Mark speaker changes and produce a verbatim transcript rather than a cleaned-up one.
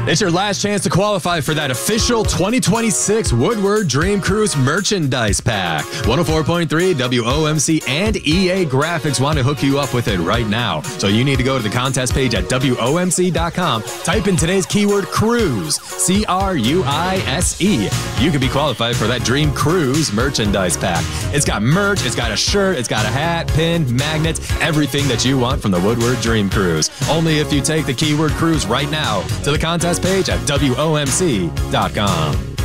Speaker 1: It's your last chance to qualify for that official twenty twenty-six Woodward Dream Cruise merchandise pack. one oh four point three W O M C and E A Graphics want to hook you up with it right now. So you need to go to the contest page at W O M C dot com, type in today's keyword cruise, C R U I S E. You could be qualified for that Dream Cruise merchandise pack. It's got merch, it's got a shirt, it's got a hat, pin, magnets, everything that you want from the Woodward Dream Cruise. Only if you take the keyword cruise right now to the contest page at W O M C dot com.